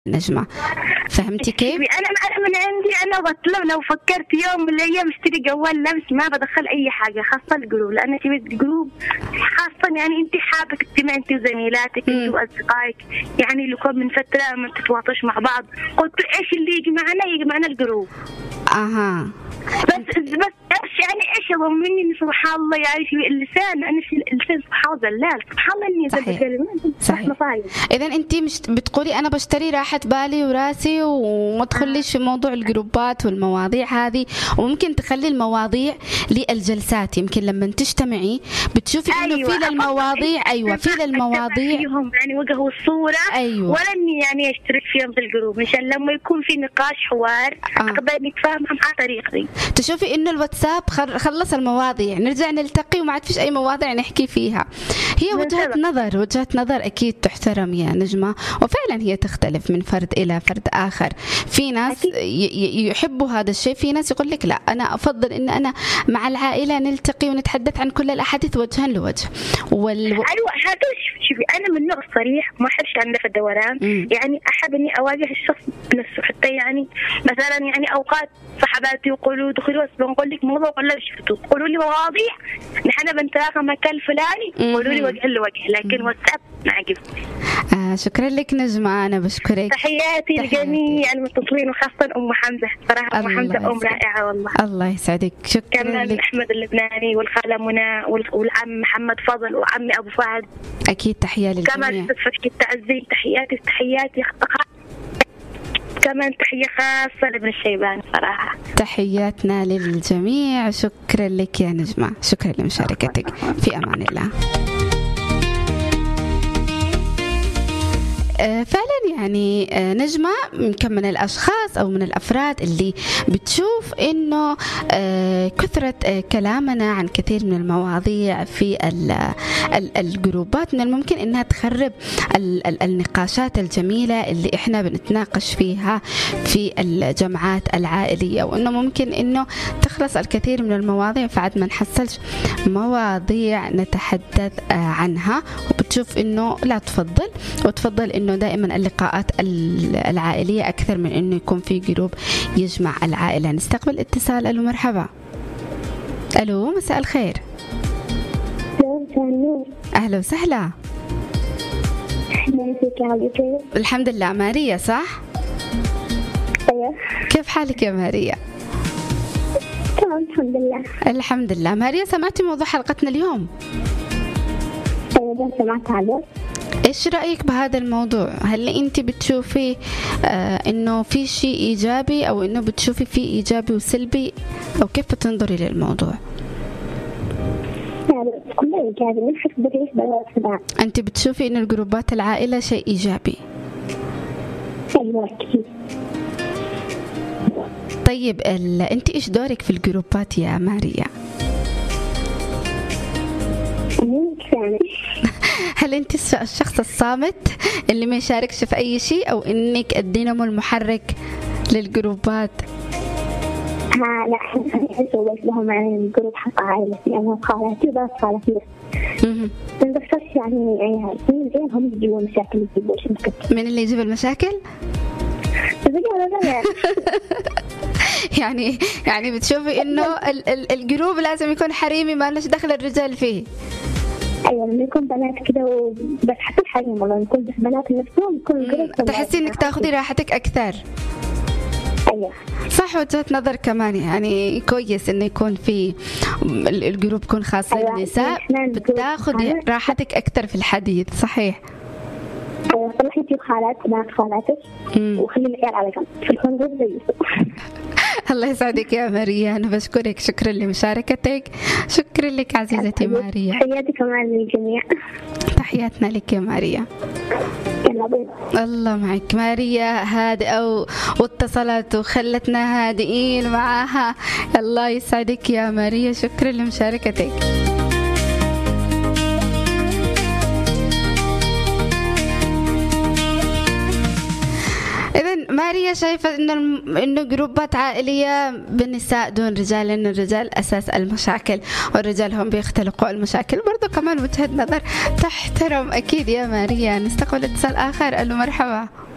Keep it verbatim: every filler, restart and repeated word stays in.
نجمة، فهمتي كيف؟ انا انا من عندي انا بطلب لو فكرت يوم من الايام اشتري جوال لمس ما بدخل اي حاجه خاصه الجروب، لان تبي الجروب خاصه يعني انت حابه تجتمع انت وزميلاتك انت واصدقائك، يعني اللي كون من فتره ما بتتواصلوش مع بعض، قلت ايش اللي يجمعنا يجمعنا الجروب. اها بس بس ايش يعني ايش يضمني سبحان الله يعني في اللسان، انا في اللسان سبحان الله زلال سبحان الله اني صحيح. صحيح صحيح. اذا انت مش بتقولي انا بشتري راحه بالي وراسي وما تدخليش في موضوع الجروبات والمواضيع هذه، وممكن تخلي المواضيع للجلسات، يمكن لما تجتمعي بتشوفي انه أيوة. في للمواضيع ايوه في للمواضيع يعني وجهوا الصوره أيوة. ولا اني يعني اشترك فيهم في الجروب مشان لما يكون في نقاش حوار آه. اقدر نتفاهم عن طريقتي. تشوفي انه الواتساب خلص المواضيع، نرجع نلتقي وما عاد فيش اي مواضيع نحكي فيها. هي وجهة نظر وجهة نظر اكيد تحترم يا نجمة، وفعلا هي تختلف من فرد الى فرد اخر. في ناس يحبوا هذا الشيء، في ناس يقول لك لا انا افضل ان انا مع العائلة نلتقي ونتحدث عن كل الاحاديث وجها لوجه. وال... ايوه هذا شوفي انا من نوع صريح ما احبش عندنا في الدوران، م. يعني احب اني اواجه الشخص بنفسه، حتى يعني مثلا يعني اوقات صحباتي يقولوا دخلوا بس بنقول لك موضوع ولا شفتوا قولوا لي مواضيع نحن بنتلاقى مكان فلاني قولوا لي وجه لوجه، لكن واتساب ما عجبني. آه شكرا لك نجمة، أنا بشكرك. تحياتي لجميع المتصلين وخاصة أم حمزة، صراحة أم حمزة أم رائعة والله. الله يسعدك، شكرا كمان لك. أحمد اللبناني والخالة منى والعم محمد فضل وعمي أبو فهد. أكيد تحية للجميع. كمان فتحي التعزيم تحياتي تحياتي كمان تحية خاصة لابن الشيبان صراحة. تحياتنا للجميع، شكرا لك يا نجمة، شكرا لمشاركتك، في أمان الله. فعلا يعني نجمة يمكن من الأشخاص أو من الأفراد اللي بتشوف إنه كثرة كلامنا عن كثير من المواضيع في الجروبات من الممكن إنها تخرب النقاشات الجميلة اللي إحنا بنتناقش فيها في الجمعات العائلية، وإنه ممكن إنه تخلص الكثير من المواضيع فعد ما نحصلش مواضيع نتحدث عنها. وبتشوف إنه لا تفضل وتفضل إنه دائما اللقاءات العائلية أكثر من إنه يكون في جروب يجمع العائلة. نستقبل اتصال. ألو مرحبا. ألو مساء الخير. أهلا وسهلا. الحمد لله. ماريا صح؟ أيوة. كيف حالك يا ماريا؟ تمام الحمد لله. الحمد لله. ماريا سمعتي موضوع حلقتنا اليوم؟ أيوة سمعت عليه. إيش رأيك بهذا الموضوع؟ هل أنت بتشوفي آه إنه في شيء إيجابي أو إنه بتشوفي فيه إيجابي وسلبي، أو كيف بتنظري للموضوع؟ يعني كله إيجابي، نحس بريش بالوضع. أنت بتشوفي إن الجروبات العائلة شيء إيجابي؟ أيوة أكيد. طيب ال... أنت إيش دورك في الجروبات يا ماريا؟ هل أنت الشخص الصامت اللي ما يشاركش في أي شيء، أو إنك الدينامو المحرك للجروبات؟ ها لا أنا أسوي لهم يعني الجروب حق عائلتي أنا وخالاتي وبس خالتي بس بس يعني يعني زين هم يجيبوا مشاكل يجيبوا شو من اللي يجيب المشاكل؟ يعني يعني بتشوفي إنه الجروب لازم يكون حريمي ما لناش دخل الرجال فيه؟ أيوة نكون بنات كده بس حتى الحريم والله نكون بس بنات نفسهم كل جروب. تحسي إنك تأخذي راحتك أكثر؟ أيوة صح. وجهة نظر كمان يعني كويس إنه يكون في الجروب يكون خاص أيوة. للنساء، بتاخذي راحتك أكثر في الحديث. صحيح. أيوة صلحي في خالات بنات خالاتك وخلي العيال على جنب في الفندق زي الله يسعدك يا ماريا، أنا بشكرك، شكرا لمشاركتك، شكرا لك عزيزتي ماريا. تحياتي كمان للجميع. تحياتنا لك يا ماريا. الله معك. ماريا هادئة واتصلت وخلتنا هادئين معها. الله يسعدك يا ماريا، شكرا لمشاركتك. إذن ماريا شايفة إنه إنه جروبات عائلية بالنساء دون رجال، لأن الرجال أساس المشاكل والرجال هم بيختلقوا المشاكل. برضو كمان وجهة نظر تحترم أكيد يا ماريا. نستقبل اتصال آخر. ألو مرحبا.